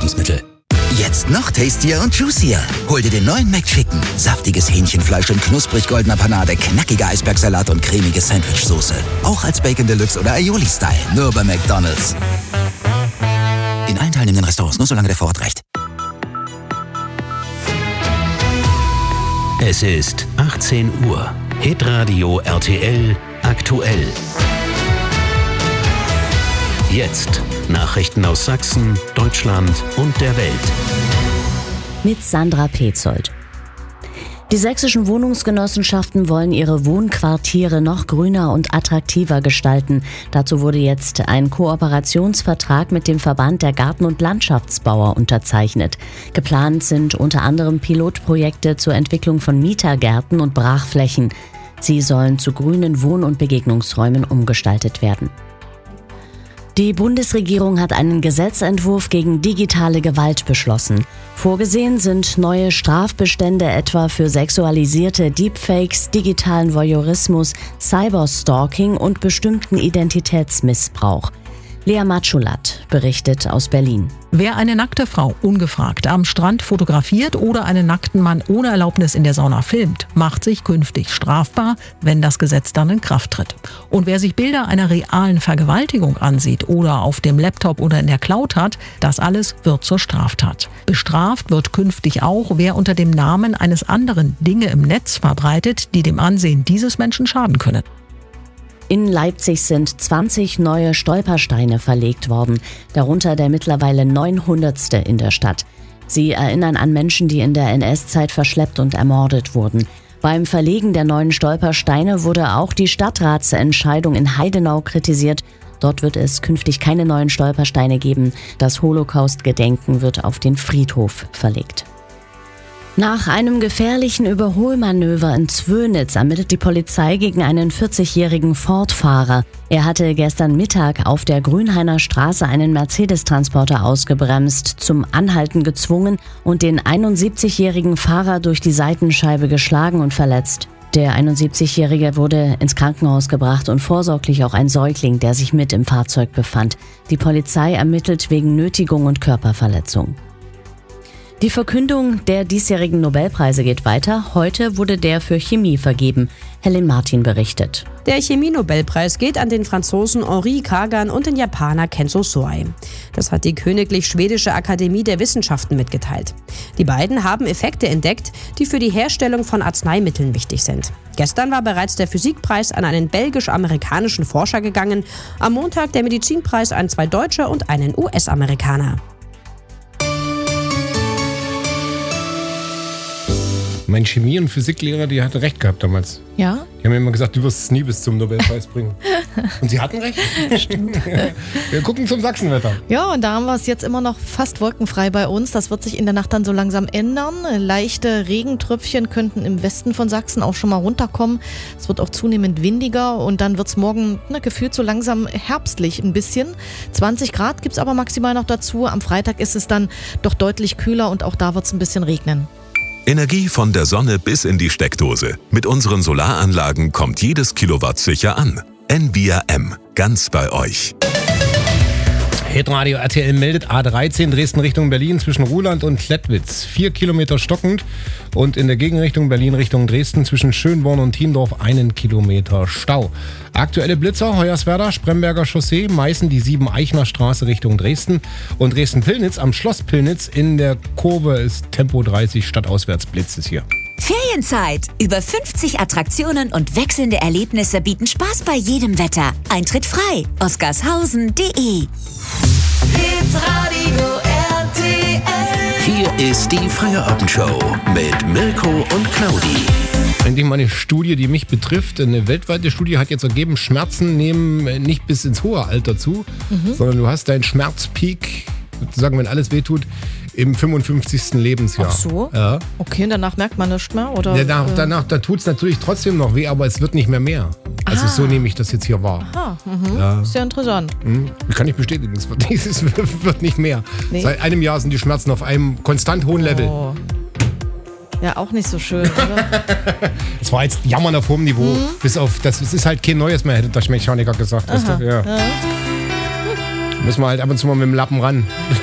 Lebensmittel. Jetzt noch tastier und juicier. Hol dir den neuen McChicken. Saftiges Hähnchenfleisch in knusprig goldener Panade, knackiger Eisbergsalat und cremige Sandwichsoße. Auch als Bacon Deluxe oder Aioli-Style. Nur bei McDonald's. In allen teilnehmenden Restaurants, nur solange der Vorrat reicht. Es ist 18 Uhr. Hitradio RTL aktuell. Jetzt Nachrichten aus Sachsen, Deutschland und der Welt. Mit Sandra Petzold. Die sächsischen Wohnungsgenossenschaften wollen ihre Wohnquartiere noch grüner und attraktiver gestalten. Dazu wurde jetzt ein Kooperationsvertrag mit dem Verband der Garten- und Landschaftsbauer unterzeichnet. Geplant sind unter anderem Pilotprojekte zur Entwicklung von Mietergärten und Brachflächen. Sie sollen zu grünen Wohn- und Begegnungsräumen umgestaltet werden. Die Bundesregierung hat einen Gesetzentwurf gegen digitale Gewalt beschlossen. Vorgesehen sind neue Strafbestände etwa für sexualisierte Deepfakes, digitalen Voyeurismus, Cyberstalking und bestimmten Identitätsmissbrauch. Lea Matschulat berichtet aus Berlin. Wer eine nackte Frau ungefragt am Strand fotografiert oder einen nackten Mann ohne Erlaubnis in der Sauna filmt, macht sich künftig strafbar, wenn das Gesetz dann in Kraft tritt. Und wer sich Bilder einer realen Vergewaltigung ansieht oder auf dem Laptop oder in der Cloud hat, das alles wird zur Straftat. Bestraft wird künftig auch, wer unter dem Namen eines anderen Dinge im Netz verbreitet, die dem Ansehen dieses Menschen schaden können. In Leipzig sind 20 neue Stolpersteine verlegt worden, darunter der mittlerweile 900. in der Stadt. Sie erinnern an Menschen, die in der NS-Zeit verschleppt und ermordet wurden. Beim Verlegen der neuen Stolpersteine wurde auch die Stadtratsentscheidung in Heidenau kritisiert. Dort wird es künftig keine neuen Stolpersteine geben. Das Holocaust-Gedenken wird auf den Friedhof verlegt. Nach einem gefährlichen Überholmanöver in Zwönitz ermittelt die Polizei gegen einen 40-jährigen Ford-Fahrer. Er hatte gestern Mittag auf der Grünhainer Straße einen Mercedes-Transporter ausgebremst, zum Anhalten gezwungen und den 71-jährigen Fahrer durch die Seitenscheibe geschlagen und verletzt. Der 71-Jährige wurde ins Krankenhaus gebracht und vorsorglich auch ein Säugling, der sich mit im Fahrzeug befand. Die Polizei ermittelt wegen Nötigung und Körperverletzung. Die Verkündung der diesjährigen Nobelpreise geht weiter. Heute wurde der für Chemie vergeben. Helen Martin berichtet. Der Chemie-Nobelpreis geht an den Franzosen Henri Kagan und den Japaner Kenzo Soei. Das hat die Königlich Schwedische Akademie der Wissenschaften mitgeteilt. Die beiden haben Effekte entdeckt, die für die Herstellung von Arzneimitteln wichtig sind. Gestern war bereits der Physikpreis an einen belgisch-amerikanischen Forscher gegangen. Am Montag der Medizinpreis an 2 Deutsche und einen US-Amerikaner. Mein Chemie- und Physiklehrer, die hatte recht gehabt damals. Ja? Die haben mir immer gesagt, du wirst es nie bis zum Nobelpreis bringen. Und sie hatten recht. Stimmt. Wir gucken zum Sachsenwetter. Ja, und da haben wir es jetzt immer noch fast wolkenfrei bei uns. Das wird sich in der Nacht dann so langsam ändern. Leichte Regentröpfchen könnten im Westen von Sachsen auch schon mal runterkommen. Es wird auch zunehmend windiger und dann wird es morgen gefühlt so langsam herbstlich ein bisschen. 20 Grad gibt es aber maximal noch dazu. Am Freitag ist es dann doch deutlich kühler und auch da wird es ein bisschen regnen. Energie von der Sonne bis in die Steckdose. Mit unseren Solaranlagen kommt jedes Kilowatt sicher an. Envia M. Ganz bei euch. Hitradio RTL meldet A13 Dresden Richtung Berlin zwischen Ruhland und Klettwitz. 4 Kilometer stockend und in der Gegenrichtung Berlin Richtung Dresden zwischen Schönborn und Thiendorf 1 Kilometer Stau. Aktuelle Blitzer, Hoyerswerda, Spremberger Chaussee, Meißen die 7-Eichner-Straße Richtung Dresden und Dresden-Pillnitz am Schloss Pillnitz in der Kurve ist Tempo 30 stadtauswärts Blitz ist hier. Ferienzeit. Über 50 Attraktionen und wechselnde Erlebnisse bieten Spaß bei jedem Wetter. Eintritt frei. oskarshausen.de. Hitradio RTL. Hier ist die Feierabendshow mit Mirko und Claudi. Endlich mal eine Studie, die mich betrifft. Eine weltweite Studie hat jetzt ergeben, Schmerzen nehmen nicht bis ins hohe Alter zu, sondern du hast deinen Schmerzpeak, sozusagen, wenn alles wehtut, im 55. Lebensjahr. Ach so? Ja. Okay, danach merkt man nichts mehr? Oder? Danach da tut es natürlich trotzdem noch weh, aber es wird nicht mehr. Also so nehme ich das jetzt hier wahr. Aha, ja. Sehr interessant. Kann ich bestätigen, es wird nicht mehr. Nee. Seit einem Jahr sind die Schmerzen auf einem konstant hohen Level. Ja, auch nicht so schön, oder? Es war jetzt Jammern auf hohem Niveau. Bis auf, das ist halt kein Neues mehr, hätte der Mechaniker gesagt. Weißt du? Ja. Müssen wir halt ab und zu mal mit dem Lappen ran.